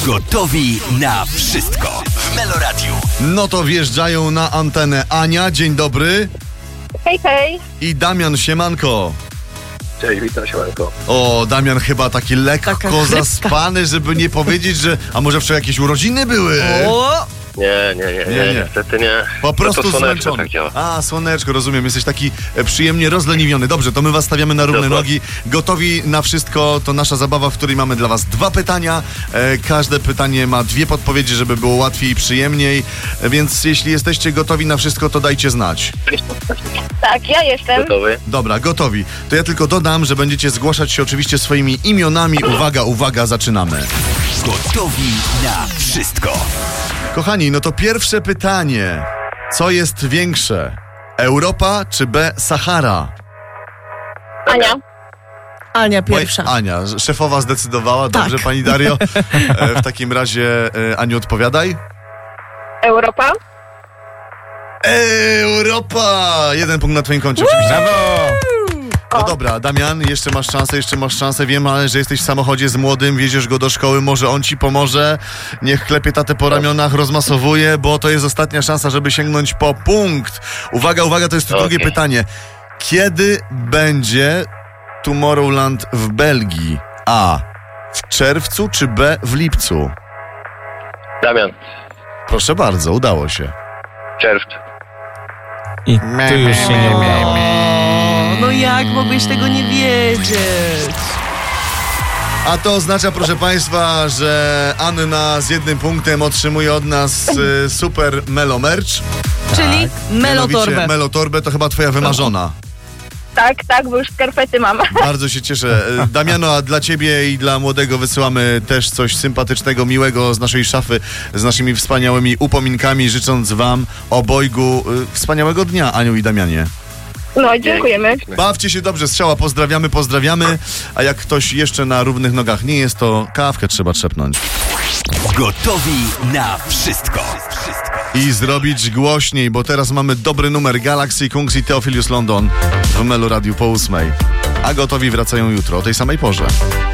Gotowi na wszystko w Meloradiu. No to wjeżdżają na antenę Ania, dzień dobry. Hej, hej. I Damian, siemanko. Cześć, witam, siemanko. O, Damian chyba taki lekko chrypka. zaspany, żeby nie powiedzieć, że... A może wczoraj jakieś urodziny były? O! Nie, niestety nie. Po prostu to słoneczko zmęczony. tak działa. A, słoneczko, rozumiem. Jesteś taki przyjemnie rozleniwiony. Dobrze, to my was stawiamy na równe Dokładnie. nogi. Gotowi na wszystko. To nasza zabawa, w której mamy dla was 2 pytania. Każde pytanie ma 2 podpowiedzi, żeby było łatwiej i przyjemniej. Więc jeśli jesteście gotowi na wszystko, to dajcie znać. Tak, ja jestem. Gotowy? Dobra, gotowi. To ja tylko dodam, że będziecie zgłaszać się oczywiście swoimi imionami. Uwaga, uwaga, zaczynamy. Gotowi na wszystko. Kochani, no to pierwsze pytanie. Co jest większe? Europa czy B. Sahara? Ania. Ania pierwsza. Ania, szefowa zdecydowała. Dobrze, Tak. pani Dario. W takim razie, Aniu, odpowiadaj. Europa. Europa! 1 punkt na twoim koncie, oczywiście. No dobra, Damian, jeszcze masz szansę. Wiem, ale że jesteś w samochodzie z młodym, wieziesz go do szkoły, może on ci pomoże. Niech klepie tatę po ramionach, rozmasowuje, bo to jest ostatnia szansa, żeby sięgnąć po punkt. Uwaga, to jest drugie pytanie. Kiedy będzie Tomorrowland w Belgii? A. W czerwcu czy B. W lipcu? Damian, Proszę bardzo, udało się. czerwcz. I tu już się nie udało. No jak mogłeś tego nie wiedzieć? A to oznacza, proszę państwa, że Anna z 1 punktem otrzymuje od nas super Melo Merch. Czyli melotorbę. Mianowicie Melotorbę to chyba twoja wymarzona. Tak, bo już skarpety mam. Bardzo się cieszę. Damiano, a dla ciebie i dla młodego wysyłamy też coś sympatycznego, miłego z naszej szafy, z naszymi wspaniałymi upominkami, życząc wam obojgu wspaniałego dnia, Aniu i Damianie. No, dziękujemy. Bawcie się dobrze, strzała, pozdrawiamy, a jak ktoś jeszcze na równych nogach nie jest, to kawkę trzeba trzepnąć. Gotowi na wszystko. I zrobić głośniej, bo teraz mamy dobry numer Galaxy Kungs i Theophilus London w Melo Radiu po 8. A gotowi wracają jutro o tej samej porze.